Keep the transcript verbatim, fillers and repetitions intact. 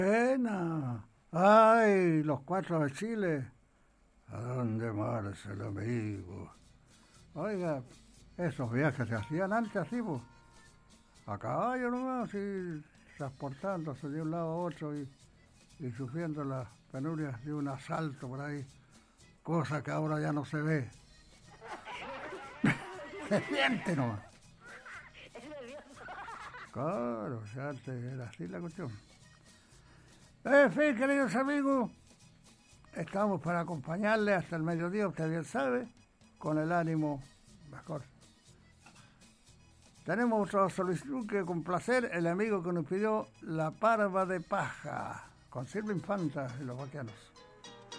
Pena. Ay, los cuatro de Chile. ¿A dónde marcha el amigo? Oiga, esos viajes se hacían antes así, pues. A caballo nomás, y transportándose de un lado a otro y, y sufriendo las penurias de un asalto por ahí. Cosa que ahora ya no se ve. Se siente nomás. Claro, ya antes era así la cuestión. En fin, queridos amigos, estamos para acompañarle hasta el mediodía, usted bien sabe, con el ánimo mejor. Tenemos otra solicitud que complacer el amigo que nos pidió La Parva de Paja, con Silvia Infanta y los vaqueanos.